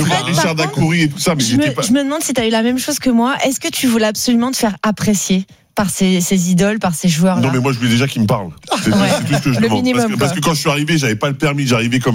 Richard Dacoury et tout ça, mais je me demande si tu as eu la même chose que moi. Est-ce que tu voulais absolument te faire apprécier par ces idoles, par ces joueurs-là? Non, mais moi je voulais déjà qu'ils me parlent. C'est tout ce que je demande. Minimum, parce que quand je suis arrivé, j'avais pas le permis, j'arrivais comme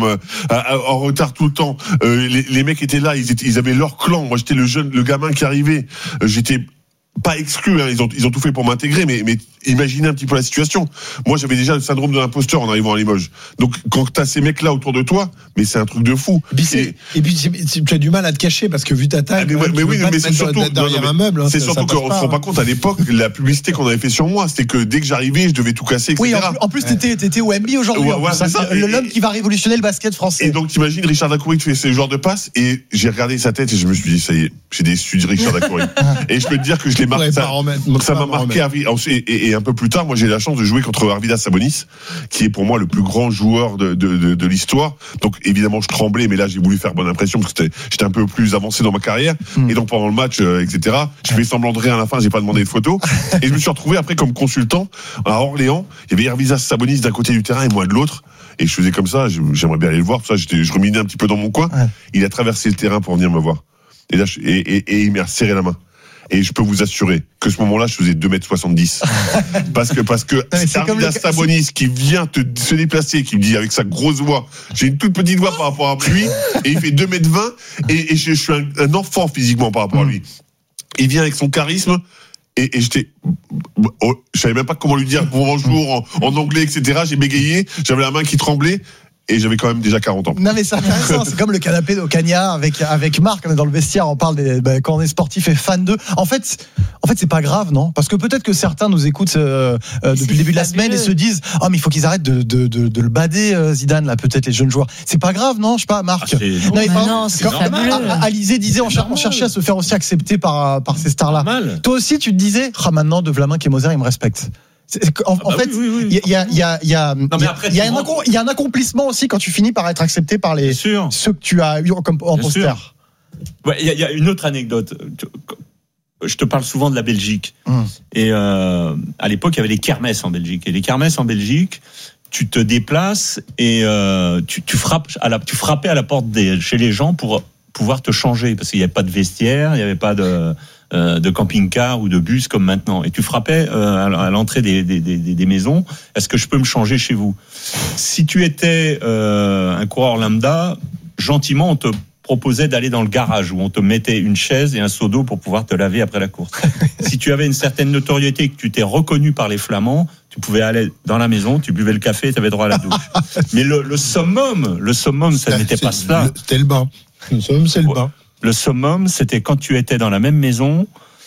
en retard tout le temps. Les mecs étaient là, ils avaient leur clan. Moi j'étais le gamin qui arrivait. J'étais pas exclu, hein. Ils ont tout fait pour m'intégrer, mais imaginez un petit peu la situation. Moi, j'avais déjà le syndrome de l'imposteur en arrivant à Limoges. Donc, quand t'as ces mecs-là autour de toi, mais c'est un truc de fou. Et puis, tu as du mal à te cacher parce que vu ta taille, mais c'est surtout derrière un meuble. C'est surtout qu'on se rend pas compte à l'époque la publicité qu'on avait fait sur moi, c'était que dès que j'arrivais, je devais tout casser, etc. Oui, en plus, t'étais au MB aujourd'hui. Ouais, c'est ça. L'homme qui va révolutionner le basket français. Et donc, t'imagines Richard Dacoury qui fait ce genre de passe, et j'ai regardé sa tête et je me suis dit, ça y est, j'ai déçu de Richard Dacoury. Et je peux te dire que je l'ai marqué. Ça m'a marqué. Et un peu plus tard, moi, j'ai eu la chance de jouer contre Arvidas Sabonis, qui est pour moi le plus grand joueur de l'histoire. Donc, évidemment, je tremblais, mais là, j'ai voulu faire bonne impression parce que j'étais un peu plus avancé dans ma carrière. Et donc, pendant le match, etc., je fais semblant de rien à la fin, j'ai pas demandé de photos. Et je me suis retrouvé après comme consultant à Orléans. Il y avait Arvidas Sabonis d'un côté du terrain et moi de l'autre. Et je faisais comme ça, j'aimerais bien aller le voir. Tout ça, je ruminais un petit peu dans mon coin. Il a traversé le terrain pour venir me voir. Et là, il m'a serré la main. Et je peux vous assurer que ce moment-là, je faisais 2m70. parce que c'est Arvidas Sabonis qui vient se déplacer, qui me dit avec sa grosse voix, j'ai une toute petite voix par rapport à lui, et il fait 2m20, et je suis un enfant physiquement par rapport à lui. Il vient avec son charisme, et je savais même pas comment lui dire bonjour en anglais, etc. J'ai bégayé, j'avais la main qui tremblait. Et j'avais quand même déjà 40 ans. Non, mais c'est intéressant. C'est comme le canapé d'Ocaña avec Marc. On est dans le vestiaire, on parle quand on est sportif et fan d'eux. En fait, c'est pas grave, non? Parce que peut-être que certains nous écoutent depuis le début de la semaine et se disent, mais il faut qu'ils arrêtent de le bader, Zidane, là, peut-être les jeunes joueurs. C'est pas grave, non? Je sais pas, Marc. Non, c'est fabuleux. Alizé disait, on cherchait à se faire aussi accepter par ces stars-là. Toi aussi, tu te disais, maintenant, de Vlaminck et Moser, ils me respectent. En fait, il y a un accomplissement aussi quand tu finis par être accepté par ceux que tu as eu comme en poster. Il y a une autre anecdote. Je te parle souvent de la Belgique. Et à l'époque, il y avait les kermesses en Belgique. Et les kermesses en Belgique, tu te déplaces et tu frappais à la porte chez les gens pour pouvoir te changer parce qu'il n'y avait pas de vestiaire, il n'y avait pas de camping-car ou de bus comme maintenant. Et tu frappais à l'entrée des maisons. Est-ce que je peux me changer chez vous? Si tu étais un coureur lambda, gentiment, on te proposait d'aller dans le garage où on te mettait une chaise et un seau d'eau pour pouvoir te laver après la course. Si tu avais une certaine notoriété, que tu t'es reconnu par les Flamands, tu pouvais aller dans la maison, tu buvais le café et tu avais droit à la douche. Mais le summum, ça n'était pas cela. C'était le bain. Le summum, c'est le bain. Le summum, c'était quand tu étais dans la même maison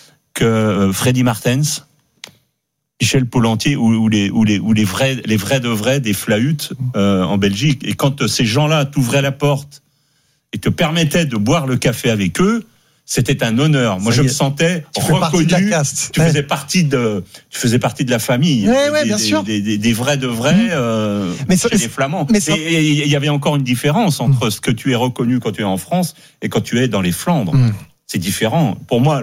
que Freddy Martens, Michel Polentier ou les vrais de vrais des Flahut en Belgique. Et quand ces gens-là t'ouvraient la porte et te permettaient de boire le café avec eux, c'était un honneur. Moi, je me sentais reconnu. Tu faisais partie de la famille. Bien sûr. Des vrais de vrais chez les Flamands. Et il y avait encore une différence entre ce que tu es reconnu quand tu es en France et quand tu es dans les Flandres. C'est différent. Pour moi,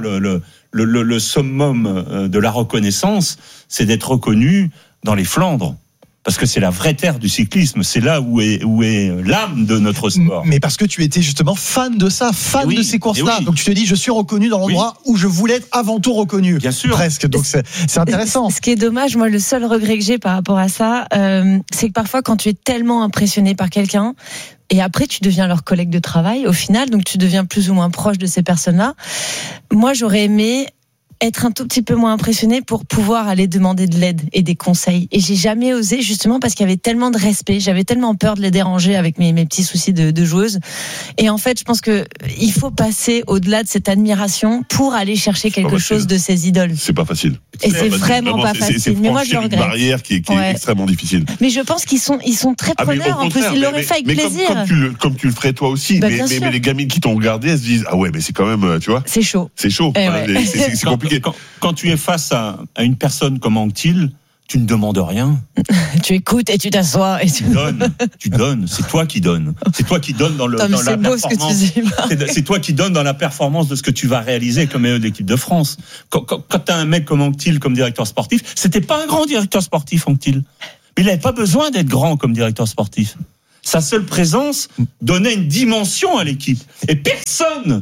le summum de la reconnaissance, c'est d'être reconnu dans les Flandres. Parce que c'est la vraie terre du cyclisme, c'est là où est l'âme de notre sport. Mais parce que tu étais justement fan de ça, de ces courses-là. Donc tu te dis, je suis reconnu dans l'endroit où je voulais être avant tout reconnu. Bien sûr. Presque. Donc c'est intéressant. Ce qui est dommage, moi, le seul regret que j'ai par rapport à ça, c'est que parfois, quand tu es tellement impressionné par quelqu'un, et après, tu deviens leur collègue de travail, au final, donc tu deviens plus ou moins proche de ces personnes-là. Moi, j'aurais aimé être un tout petit peu moins impressionné pour pouvoir aller demander de l'aide et des conseils. Et j'ai jamais osé, justement parce qu'il y avait tellement de respect, j'avais tellement peur de les déranger avec mes petits soucis de joueuse. Et en fait, je pense que il faut passer au-delà de cette admiration pour aller chercher quelque chose de ces idoles. C'est pas facile. Et c'est vraiment pas facile. Mais moi, je le regrette. C'est une barrière qui est extrêmement difficile. Mais je pense qu'ils sont très preneurs. En plus, ils l'auraient fait avec plaisir. Comme tu le ferais toi aussi. Mais les gamines qui t'ont regardé, elles se disent, ah ouais, mais c'est quand même, tu vois. C'est chaud. C'est chaud. C'est compliqué. Quand tu es face à une personne comme Anctil, tu ne demandes rien. Tu écoutes et tu t'assois et tu donnes. C'est toi qui donnes. C'est toi qui donnes dans la performance. C'est toi qui donnes dans la performance de ce que tu vas réaliser comme meilleur d'équipe de France. Quand t'as un mec comme Anctil comme directeur sportif, c'était pas un grand directeur sportif Anctil. Mais il n'avait pas besoin d'être grand comme directeur sportif. Sa seule présence donnait une dimension à l'équipe. Et personne,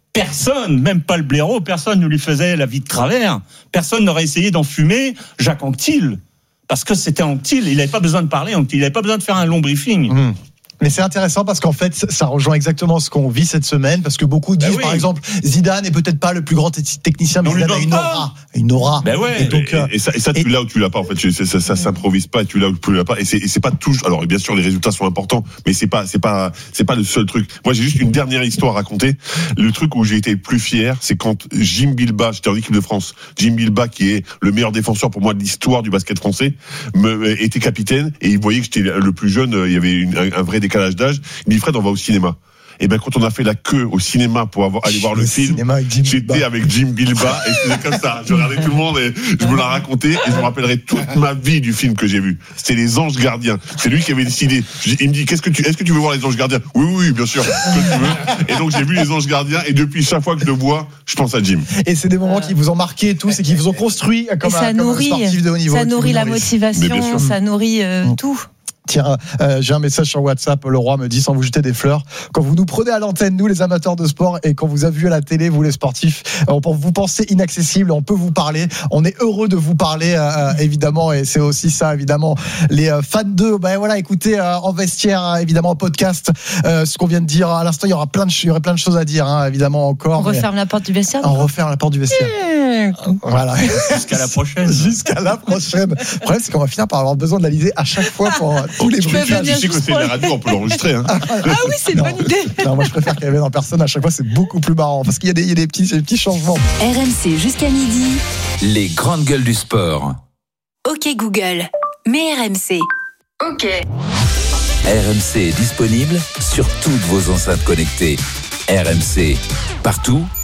même pas le blaireau, personne ne lui faisait la vie de travers. Personne n'aurait essayé d'enfumer Jacques Anquetil. Parce que c'était Anquetil, il n'avait pas besoin de parler, Anquetil, il n'avait pas besoin de faire un long briefing. Mais c'est intéressant parce qu'en fait, ça rejoint exactement ce qu'on vit cette semaine. Parce que beaucoup disent, par exemple, Zidane n'est peut-être pas le plus grand technicien, mais Zidane a une aura. Ouais. Et, donc, et ça, tu l'as ou tu l'as pas. En fait, ça s'improvise pas. Et tu l'as ou tu l'as pas. Et c'est pas toujours. Alors, bien sûr, les résultats sont importants, mais c'est pas le seul truc. Moi, j'ai juste une dernière histoire à raconter. Le truc où j'ai été le plus fier, c'est quand Jim Bilbao, j'étais en équipe de France. Jim Bilbao, qui est le meilleur défenseur pour moi de l'histoire du basket français, était capitaine et il voyait que j'étais le plus jeune. Il y avait un vrai décalage d'âge. Il me dit, Fred, on va au cinéma. Et ben quand on a fait la queue au cinéma pour aller voir le film, j'étais avec Jim Bilbao et c'était comme ça. Je regardais tout le monde et je me la racontais et je me rappellerai toute ma vie du film que j'ai vu. C'était Les Anges Gardiens. C'est lui qui avait décidé. Il me dit, est-ce que tu veux voir Les Anges Gardiens? Oui, bien sûr. Et donc j'ai vu Les Anges Gardiens et depuis chaque fois que je le vois, je pense à Jim. Et c'est des moments qui vous ont marqué tous et qui vous ont construit comme un sportif de haut niveau. Ça nourrit la motivation, ça nourrit tout. Tiens, j'ai un message sur WhatsApp, Leroy me dit, sans vous jeter des fleurs, quand vous nous prenez à l'antenne, nous les amateurs de sport, et quand vous avez vu à la télé, vous les sportifs, vous pensez inaccessible, on peut vous parler, on est heureux de vous parler, évidemment, et c'est aussi ça, évidemment, les fans de, écoutez, en vestiaire, évidemment, en podcast, ce qu'on vient de dire à l'instant, il y aurait plein de choses à dire, évidemment, encore. On referme la porte du vestiaire. On referme la porte du vestiaire. Voilà. Jusqu'à la prochaine. Jusqu'à la prochaine. Le problème, c'est qu'on va finir par avoir besoin de l'Alizé à chaque fois pour tous les bruits. Tu sais que c'est la radio, on peut l'enregistrer. Hein. Ah oui, c'est une bonne idée. Non, moi je préfère qu'elle vienne en personne. À chaque fois, c'est beaucoup plus marrant parce qu'il y a des petits changements. RMC jusqu'à midi. Les grandes gueules du sport. Ok Google, mets RMC. Ok. RMC est disponible sur toutes vos enceintes connectées. RMC, partout,